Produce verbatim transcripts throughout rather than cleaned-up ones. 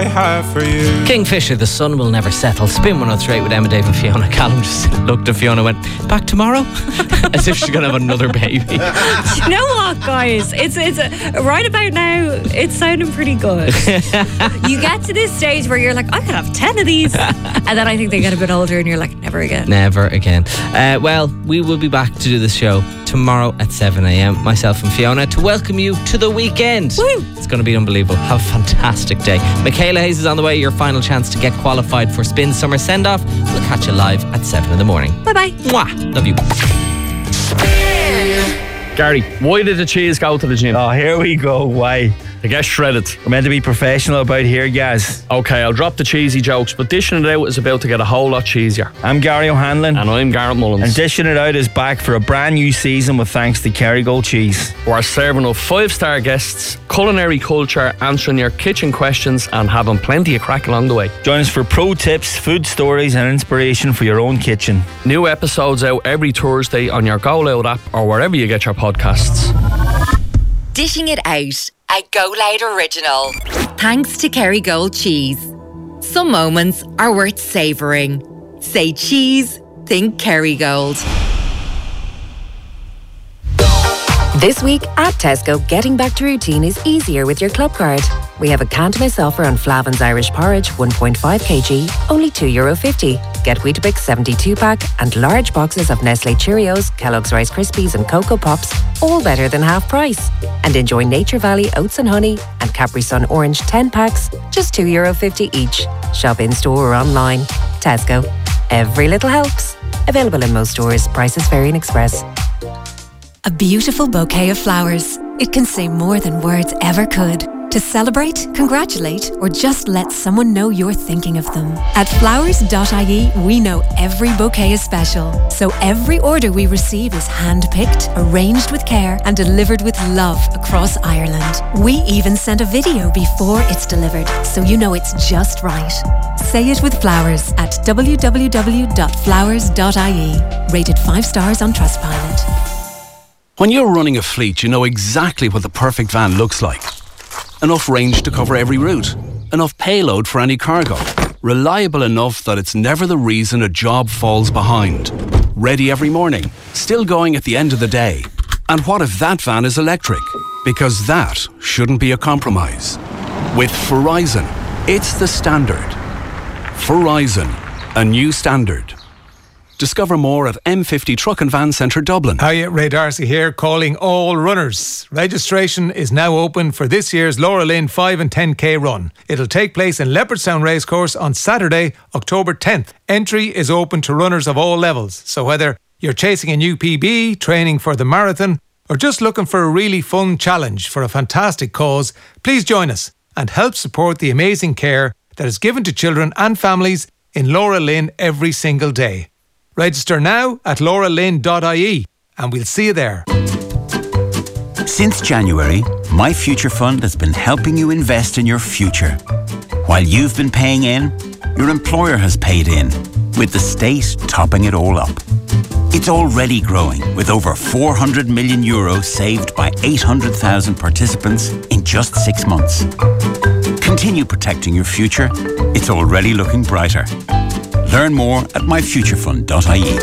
have for you. Kingfisher, the sun will never settle. Spin one oh three with Emma, Dave and Fiona. Callum just looked at Fiona and went, back tomorrow? As if she's going to have another baby. Do you know what, guys? It's it's uh, right about now, it's sounding pretty good. You get to this stage where you're like, I could have ten of these. And then I think they get a bit older and you're like, never again. Never again. Uh, well, we will be back to do this show tomorrow at seven a.m. Myself and Fiona to welcome you to the weekend. Woo! It's going to be unbelievable. Have a fantastic day. Michaela Hayes is on the way. Your final chance to get qualified for Spin Summer Send-Off. We'll catch you live at seven in the morning. Bye-bye. Mwah. Love you. Gary, why did the cheese go to the gym? Oh, here we go. Why? To get shredded. We're meant to be professional about here, guys. Okay, I'll drop the cheesy jokes, but dishing it out is about to get a whole lot cheesier. I'm Gary O'Hanlon. And I'm Garrett Mullins. And Dishing It Out is back for a brand new season with thanks to Kerrygold Cheese. We're serving up five-star guests, culinary culture, answering your kitchen questions and having plenty of crack along the way. Join us for pro tips, food stories and inspiration for your own kitchen. New episodes out every Thursday on your Go Loud app or wherever you get your podcasts. Dishing It Out, a Go Loud original. Thanks to Kerrygold Cheese. Some moments are worth savouring. Say cheese, think Kerrygold. This week at Tesco, getting back to routine is easier with your club card. We have a can't miss offer on Flavin's Irish Porridge one point five kilograms, only two euro fifty. Get Weetabix seventy-two pack and large boxes of Nestle Cheerios, Kellogg's Rice Krispies and Cocoa Pops, all better than half price. And enjoy Nature Valley Oats and Honey and Capri Sun Orange ten packs, just two euro fifty each. Shop in store or online. Tesco. Every little helps. Available in most stores. Prices vary in Express. A beautiful bouquet of flowers. It can say more than words ever could. To celebrate, congratulate, or just let someone know you're thinking of them. At flowers dot I E, we know every bouquet is special. So every order we receive is hand-picked, arranged with care, and delivered with love across Ireland. We even send a video before it's delivered, so you know it's just right. Say it with flowers at w w w dot flowers dot I E. Rated five stars on Trustpilot. When you're running a fleet, you know exactly what the perfect van looks like. Enough range to cover every route. Enough payload for any cargo. Reliable enough that it's never the reason a job falls behind. Ready every morning. Still going at the end of the day. And what if that van is electric? Because that shouldn't be a compromise. With Verizon, it's the standard. Verizon, a new standard. Discover more at M fifty Truck and Van Centre Dublin. Hiya, Ray Darcy here, calling all runners. Registration is now open for this year's Laura Lynn five and ten K run. It'll take place in Leopardstown Racecourse on Saturday, October tenth. Entry is open to runners of all levels, so whether you're chasing a new P B, training for the marathon, or just looking for a really fun challenge for a fantastic cause, please join us and help support the amazing care that is given to children and families in Laura Lynn every single day. Register now at laura lynn dot I E and we'll see you there. Since January, My Future Fund has been helping you invest in your future. While you've been paying in, your employer has paid in, with the state topping it all up. It's already growing, with over four hundred million euros saved by eight hundred thousand participants in just six months. Continue protecting your future. It's already looking brighter. Learn more at my future fund dot I E.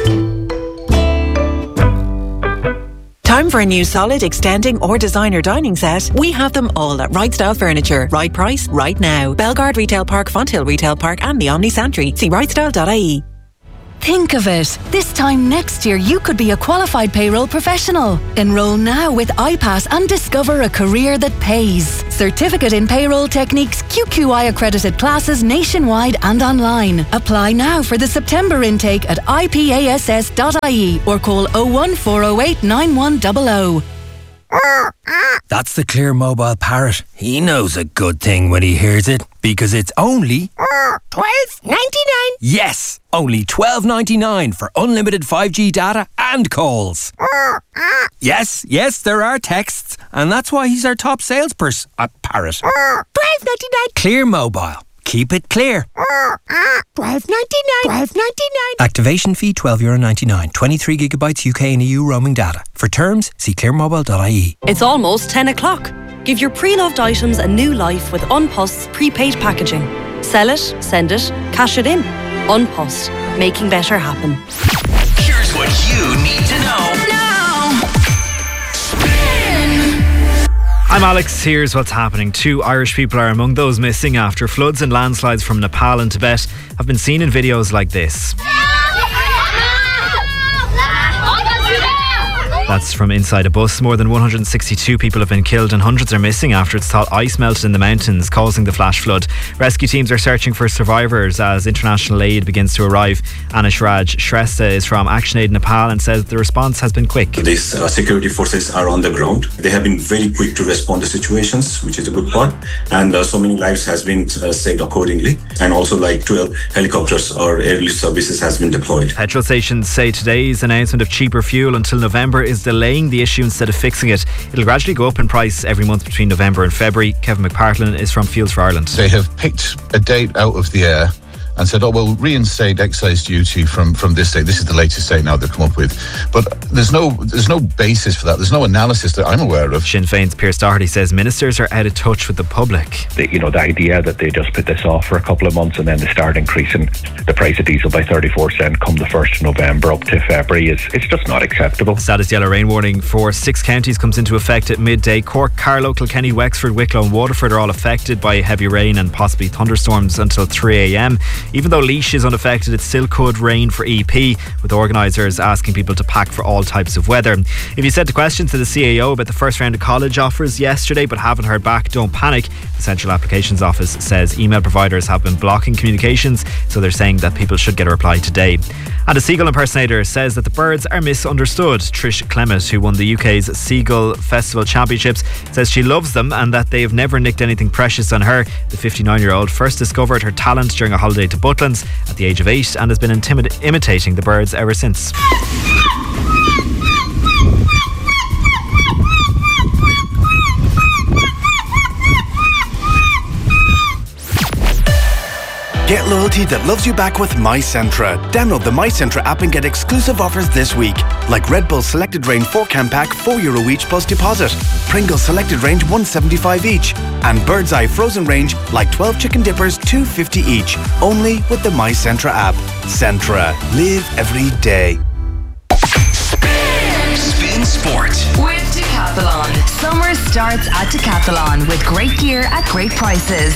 Time for a new solid, extending or designer dining set? We have them all at Right Style Furniture. Right price, right now. Bellegarde Retail Park, Fonthill Retail Park and the Omni Santry. See right style dot I E. Think of it. This time next year, you could be a qualified payroll professional. Enroll now with I PASS and discover a career that pays. Certificate in Payroll Techniques, Q Q I accredited classes nationwide and online. Apply now for the September intake at I P A S S dot I E or call oh one four oh eight nine one zero zero. That's the Clear Mobile Parrot. He knows a good thing when he hears it, because it's only twelve ninety-nine. Yes, only twelve ninety-nine for unlimited five G data and calls. Yes, yes, there are texts, and that's why he's our top salesperson. A parrot. twelve ninety-nine. Clear Mobile. keep it clear. twelve ninety-nine. twelve ninety-nine. Activation fee twelve euro ninety-nine. twenty-three gigabytes U K and E U roaming data. For terms, see clearmobile dot I E. It's almost ten o'clock. Give your pre-loved items a new life with Unpost's prepaid packaging. Sell it, send it, cash it in. Unpost, making better happen. Here's what you need to know now. Spin. I'm Alex. Here's what's happening. Two Irish people are among those missing after floods and landslides from Nepal and Tibet have been seen in videos like this. That's from inside a bus. More than one hundred sixty-two people have been killed and hundreds are missing after it's thought ice melted in the mountains, causing the flash flood. Rescue teams are searching for survivors as international aid begins to arrive. Anish Raj Shrestha is from ActionAid Nepal and says the response has been quick. These uh, security forces are on the ground. They have been very quick to respond to situations, which is a good part. And uh, so many lives has been uh, saved accordingly. And also like twelve helicopters or air relief services has been deployed. Petrol stations say today's announcement of cheaper fuel until November is delaying the issue instead of fixing it. It'll gradually go up in price every month between November and February. Kevin McPartlin is from Fuels for Ireland. They have picked a date out of the air and said, oh, we'll reinstate excise duty from, from this date. This is the latest date now they've come up with. But there's no there's no basis for that. There's no analysis that I'm aware of. Sinn Féin's Pierce Doherty says ministers are out of touch with the public. The, you know, the idea that they just put this off for a couple of months and then they start increasing the price of diesel by thirty-four cents come the first of November up to February is it's just not acceptable. Saddest yellow rain warning for six counties comes into effect at midday. Cork, Carlow, Kilkenny, Wexford, Wicklow and Waterford are all affected by heavy rain and possibly thunderstorms until three a.m. Even though Laois is unaffected, it still could rain for E P, with organisers asking people to pack for all types of weather. If you sent a question to the C A O about the first round of college offers yesterday but haven't heard back, don't panic. The Central Applications Office says email providers have been blocking communications, so they're saying that people should get a reply today. And a seagull impersonator says that the birds are misunderstood. Trish Clement, who won the U K's Seagull Festival Championships, says she loves them and that they have never nicked anything precious on her. The fifty-nine-year-old first discovered her talent during a holiday to Butlins at the age of eight and has been intimid- imitating the birds ever since. Get loyalty that loves you back with MyCentra. Download the MyCentra app and get exclusive offers this week. Like Red Bull Selected Range four can pack, four euro each plus deposit. Pringles Selected Range, one seventy-five each. And Bird's Eye Frozen Range, like twelve chicken dippers, two fifty each. Only with the MyCentra app. Centra. Live every day. Spin, Spin Sport with Decathlon. Summer starts at Decathlon with great gear at great prices.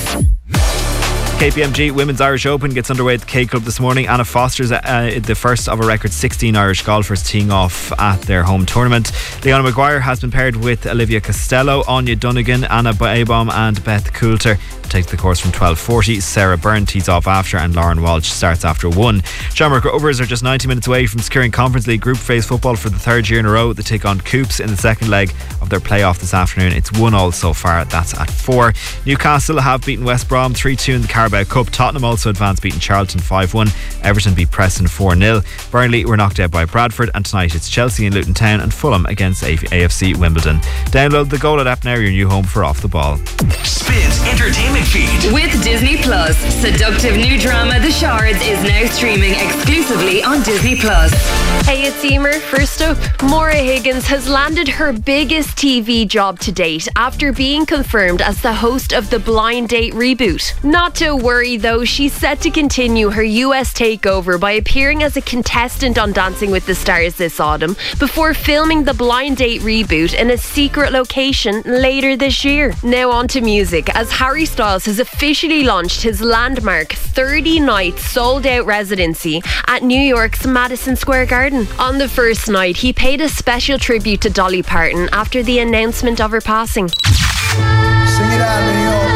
K P M G Women's Irish Open gets underway at the K Club this morning. Anna Foster's uh, the first of a record sixteen Irish golfers teeing off at their home tournament. Leona Maguire has been paired with Olivia Costello, Anya Dunnigan, Anna Baebom and Beth Coulter. Takes the course from twelve forty. Sarah Byrne tees off after and Lauren Walsh starts after one. Shamrock Rovers are just ninety minutes away from securing Conference League group phase football for the third year in a row. They take on Coops in the second leg of their playoff this afternoon. It's one all so far. That's at four. Newcastle have beaten West Brom three two in the Carabao Cup. Tottenham also advanced, beating Charlton five one. Everton beat Preston four nil. Burnley were knocked out by Bradford, and tonight it's Chelsea in Luton Town and Fulham against A F C Wimbledon. Download the Goal app now, your new home for Off the Ball. Spins Entertainment Feed. With Disney Plus, seductive new drama The Shards is now streaming exclusively on Disney Plus. Hey, it's Emer. First up, Maura Higgins has landed her biggest T V job to date after being confirmed as the host of the Blind Date reboot. Not to worry though, she's set to continue her U S takeover by appearing as a contestant on Dancing with the Stars this autumn before filming the Blind Date reboot in a secret location later this year. Now on to music, as Harry Styles has officially launched his landmark thirty night sold out residency at New York's Madison Square Garden. On the first night, he paid a special tribute to Dolly Parton after the announcement of her passing. Sing it out, New York.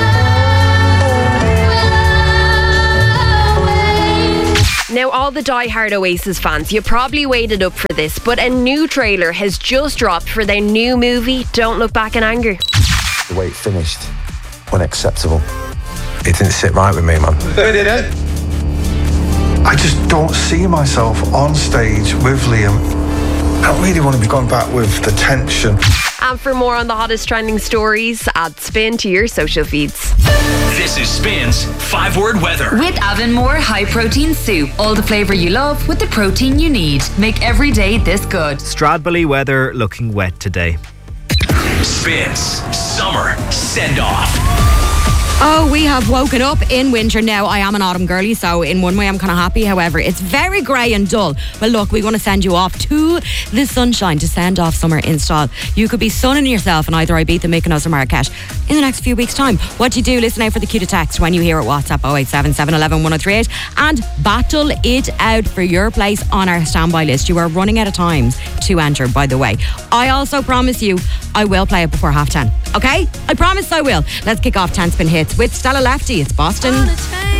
Now, all the die-hard Oasis fans, you probably waited up for this, but a new trailer has just dropped for their new movie, Don't Look Back in Anger. The way it finished, unacceptable. It didn't sit right with me, man. Who did it? I just don't see myself on stage with Liam. I don't really want to be going back with the tension. And for more on the hottest trending stories, add Spin to your social feeds. This is Spin's five word weather. With Avonmore High Protein Soup. All the flavour you love with the protein you need. Make every day this good. Stradbally weather looking wet today. Spins Summer Send Off. Oh, we have woken up in winter now. I am an autumn girlie, so in one way I'm kind of happy. However, it's very grey and dull. Well, look, we want to send you off to the sunshine to send off summer in style. You could be sunning yourself in either Ibiza, Mykonos or Marrakesh in the next few weeks' time. What do you do? Listen out for the cue to text when you hear it. WhatsApp oh eight seven seven, one one, one oh three eight and battle it out for your place on our standby list. You are running out of times to enter, by the way. I also promise you I will play it before half ten. Okay? I promise I will. Let's kick off ten Spin Hits with Stella Lefty. It's Boston.